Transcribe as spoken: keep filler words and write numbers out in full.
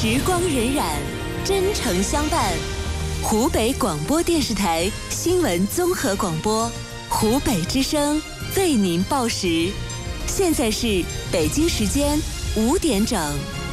时光荏苒，真诚相伴。湖北广播电视台新闻综合广播，湖北之声为您报时。现在是北京时间五点整。